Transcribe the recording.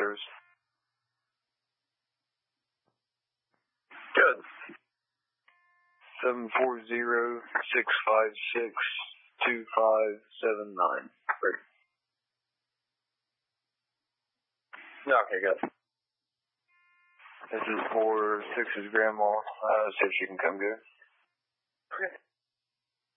service. Good. 740-656-2579. Great. Okay, good. This is for Six's grandma. See if she can come get her. Okay.